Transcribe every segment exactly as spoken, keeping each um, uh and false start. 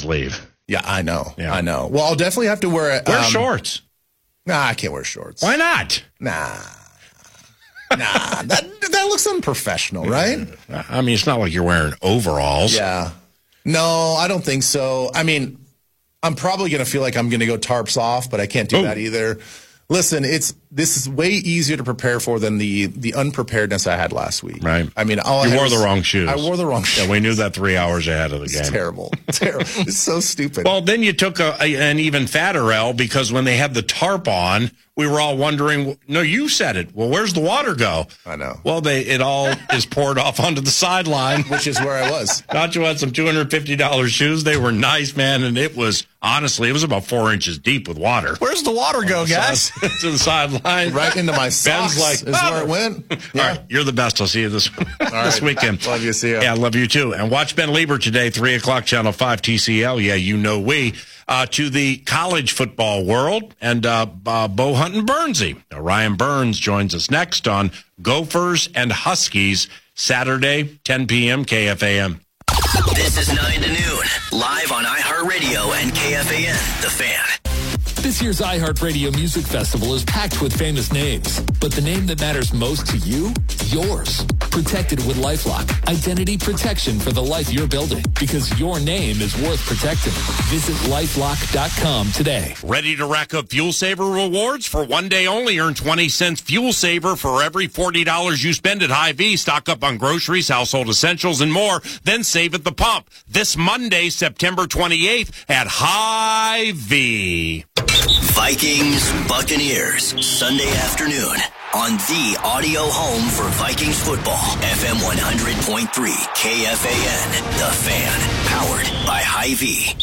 Christmas leave. Yeah, I know. Yeah. I know. Well, I'll definitely have to wear it. Wear um, shorts. Nah, I can't wear shorts. Why not? Nah. Nah. that, that looks unprofessional, right? I mean, it's not like you're wearing overalls. Yeah. No, I don't think so. I mean, I'm probably going to feel like I'm going to go tarps off, but I can't do Ooh. that either. Listen, it's this is way easier to prepare for than the the unpreparedness I had last week. Right. I mean, all you I wore was, the wrong shoes. I wore the wrong shoes. Yeah, we knew that three hours ahead of the It's game. terrible. Terrible. It's so stupid. Well, then you took a, a, an even fatter L because when they had the tarp on, we were all wondering, no, you said it. Well, where's the water go? I know. Well, they it all is poured off onto the sideline. Which is where I was. Nacho had some two hundred fifty dollars shoes. They were nice, man, and it was, honestly, it was about four inches deep with water. Where's the water go, guys? To the sideline. Right into my socks. Ben's like, is where it went. Yeah. All right, you're the best. I'll see you this, this right. weekend. Love you. See you. Yeah, love you too. And watch Ben Lieber today, three o'clock, Channel five T C L. Yeah, you know we. Uh, to the college football world and uh, uh, Bo Hunt and Bernsey. Now, Ryan Burns joins us next on Gophers and Huskies, Saturday, ten p.m., K F A M. This is nine to noon, live on iHeartRadio and K F A N, The Fan. This year's iHeartRadio Music Festival is packed with famous names, but the name that matters most to you? Yours. Protected with LifeLock. Identity protection for the life you're building, because your name is worth protecting. Visit lifelock dot com today. Ready to rack up Fuel Saver rewards? For one day only, earn twenty cents Fuel Saver for every forty dollars you spend at Hy-Vee. Stock up on groceries, household essentials, and more. Then save at the pump. This Monday, September twenty-eighth at Hy-Vee. Vikings Buccaneers, Sunday afternoon on the audio home for Vikings football. F M one hundred point three, K F A N, The Fan, powered by Hy-Vee.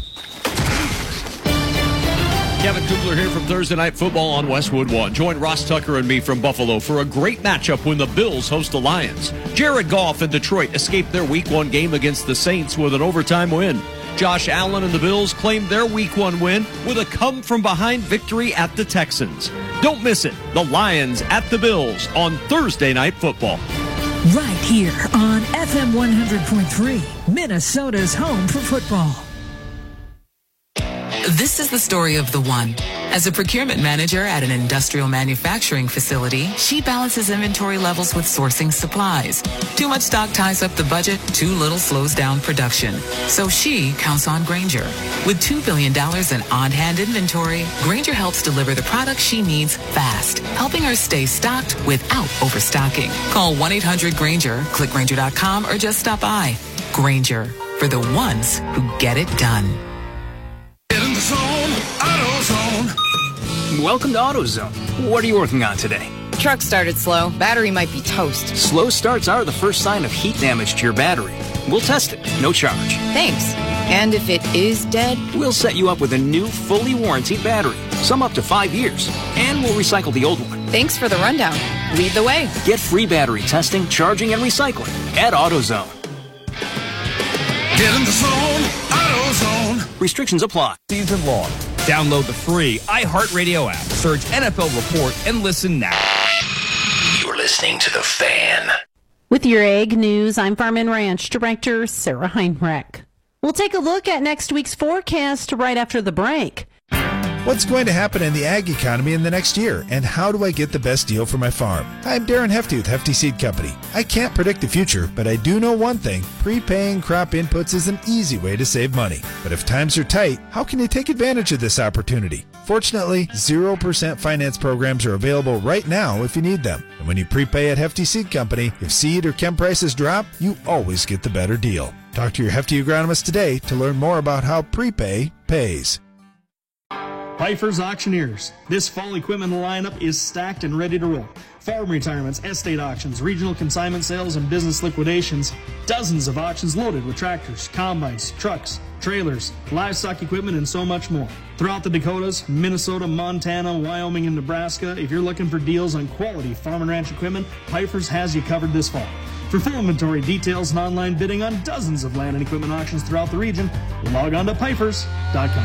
Kevin Kugler here from Thursday Night Football on Westwood One. Join Ross Tucker and me from Buffalo for a great matchup when the Bills host the Lions. Jared Goff and Detroit escaped their Week one game against the Saints with an overtime win. Josh Allen and the Bills claimed their Week one win with a come-from-behind victory at the Texans. Don't miss it. The Lions at the Bills on Thursday Night Football. Right here on F M one hundred point three, Minnesota's home for football. This is the story of the one. As a procurement manager at an industrial manufacturing facility, she balances inventory levels with sourcing supplies. Too much stock ties up the budget, too little slows down production. So she counts on Grainger. With two billion dollars in on-hand inventory, Grainger helps deliver the products she needs fast, helping her stay stocked without overstocking. Call one eight hundred Grainger, click Grainger dot com, or just stop by. Grainger, for the ones who get it done. In the zone, AutoZone. Welcome to AutoZone. What are you working on today? Truck started slow. Battery might be toast. Slow starts are the first sign of heat damage to your battery. We'll test it, no charge. Thanks. And if it is dead? We'll set you up with a new, fully warranted battery, some up to five years. And we'll recycle the old one. Thanks for the rundown. Lead the way. Get free battery testing, charging, and recycling at AutoZone. Get in the zone, AutoZone. Restrictions apply. Season long. Download the free iHeartRadio app. Search N F L Report and listen now. You're listening to The Fan. With your Ag News, I'm Farm and Ranch Director Sarah Heinrich. We'll take a look at next week's forecast right after the break. What's going to happen in the ag economy in the next year, and how do I get the best deal for my farm? I'm Darren Hefty with Hefty Seed Company. I can't predict the future, but I do know one thing. Prepaying crop inputs is an easy way to save money. But if times are tight, how can you take advantage of this opportunity? Fortunately, zero percent finance programs are available right now if you need them. And when you prepay at Hefty Seed Company, if seed or chem prices drop, you always get the better deal. Talk to your Hefty agronomist today to learn more about how prepay pays. Pfeiffer's Auctioneers. This fall equipment lineup is stacked and ready to roll. Farm retirements, estate auctions, regional consignment sales, and business liquidations. Dozens of auctions loaded with tractors, combines, trucks, trailers, livestock equipment, and so much more. Throughout the Dakotas, Minnesota, Montana, Wyoming, and Nebraska, if you're looking for deals on quality farm and ranch equipment, Pfeiffer's has you covered this fall. For full inventory details and online bidding on dozens of land and equipment auctions throughout the region, log on to Pfeiffer's dot com.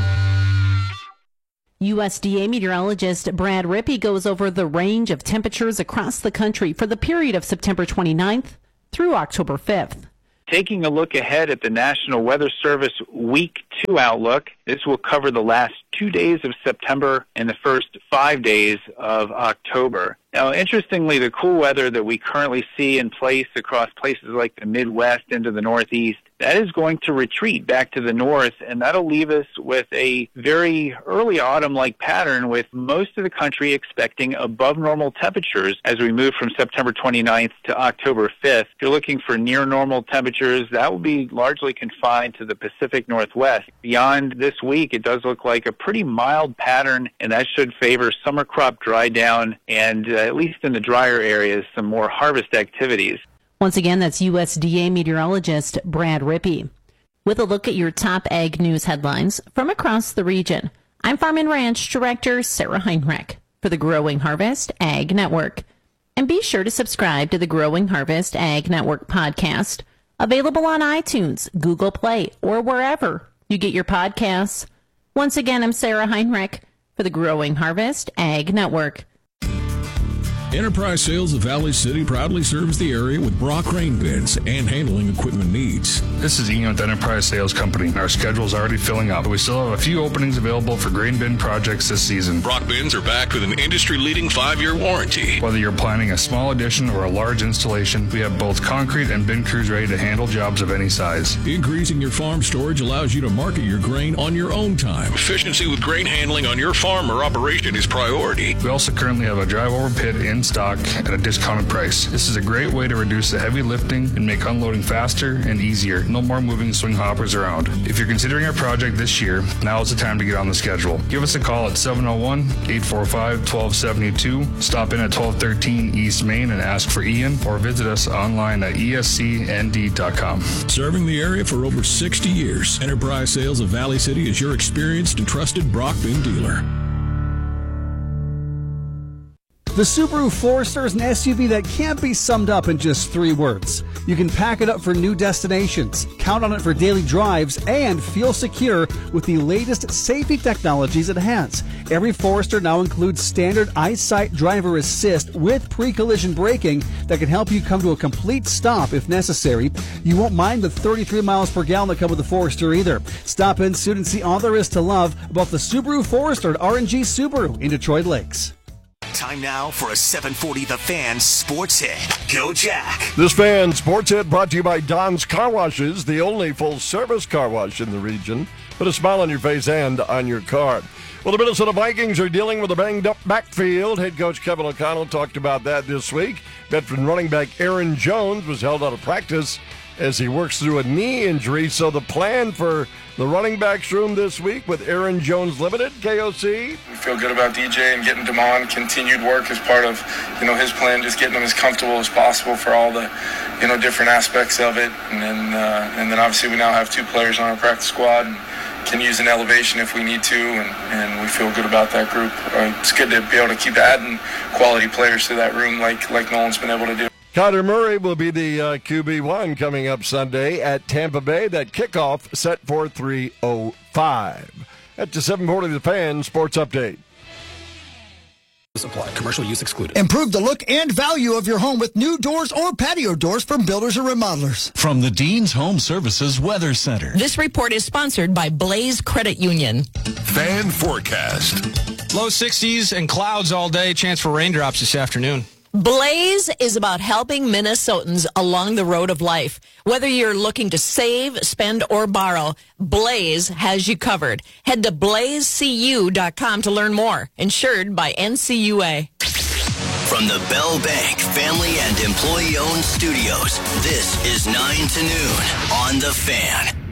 U S D A meteorologist Brad Rippey goes over the range of temperatures across the country for the period of September twenty-ninth through October fifth. Taking a look ahead at the National Weather Service Week two outlook, this will cover the last two days of September and the first five days of October. Now, interestingly, the cool weather that we currently see in place across places like the Midwest into the Northeast, that is going to retreat back to the north, and that'll leave us with a very early autumn-like pattern with most of the country expecting above normal temperatures as we move from September twenty-ninth to October fifth. If you're looking for near normal temperatures, that will be largely confined to the Pacific Northwest. Beyond this week, it does look like a pretty mild pattern, and that should favor summer crop dry down and, uh, at least in the drier areas, some more harvest activities. Once again, that's U S D A meteorologist Brad Rippey. With a look at your top ag news headlines from across the region, I'm Farm and Ranch Director Sarah Heinrich for the Growing Harvest Ag Network. And be sure to subscribe to the Growing Harvest Ag Network podcast, available on iTunes, Google Play, or wherever you get your podcasts. Once again, I'm Sarah Heinrich for the Growing Harvest Ag Network. Enterprise Sales of Valley City proudly serves the area with Brock grain bins and handling equipment needs. This is Ian with Enterprise Sales Company. Our schedule is already filling up, but we still have a few openings available for grain bin projects this season. Brock bins are backed with an industry-leading five-year warranty. Whether you're planning a small addition or a large installation, we have both concrete and bin crews ready to handle jobs of any size. Increasing your farm storage allows you to market your grain on your own time. Efficiency with grain handling on your farm or operation is priority. We also currently have a drive-over pit in stock at a discounted price. This is a great way to reduce the heavy lifting and make unloading faster and easier. No more moving swing hoppers around. If you're considering a project this year, now is the time to get on the schedule. Give us a call at seven oh one, eight four five, one two seven two. Stop in at twelve thirteen East Main and ask for Ian, or visit us online at E S C N D dot com. Serving the area for over sixty years, Enterprise Sales of Valley City is your experienced and trusted Brock bin dealer. The Subaru Forester is an S U V that can't be summed up in just three words. You can pack it up for new destinations, count on it for daily drives, and feel secure with the latest safety technologies it has. Every Forester now includes standard EyeSight driver assist with pre-collision braking that can help you come to a complete stop if necessary. You won't mind the thirty-three miles per gallon that come with the Forester either. Stop in soon and see all there is to love about the Subaru Forester at R and G Subaru in Detroit Lakes. Time now for a seven forty The Fan Sports Hit. Go Jack. This Fan Sports Hit brought to you by Don's Car Washes, the only full-service car wash in the region. Put a smile on your face and on your car. Well, the Minnesota Vikings are dealing with a banged-up backfield. Head coach Kevin O'Connell talked about that this week. Veteran running back Aaron Jones was held out of practice as he works through a knee injury. So the plan for the running backs room this week with Aaron Jones limited, K O C? We feel good about D J and getting Damon continued work as part of, you know, his plan, just getting him as comfortable as possible for all the, you know, different aspects of it. And then, uh, and then obviously we now have two players on our practice squad and can use an elevation if we need to, and, and we feel good about that group. Uh, it's good to be able to keep adding quality players to that room like, like Nolan's been able to do. Kyler Murray will be the uh, Q B one coming up Sunday at Tampa Bay. That kickoff set for three oh five. At the seven forty The Fan Sports Update. Supply. Commercial use excluded. Improve the look and value of your home with new doors or patio doors from builders or remodelers. From the Dean's Home Services Weather Center. This report is sponsored by Blaze Credit Union. Fan forecast. Low sixties and clouds all day. Chance for raindrops this afternoon. Blaze is about helping Minnesotans along the road of life. Whether you're looking to save, spend, or borrow, Blaze has you covered. Head to blaze c u dot com to learn more. Insured by N C U A. From the Bell Bank family and employee-owned studios, this is nine to noon on The Fan.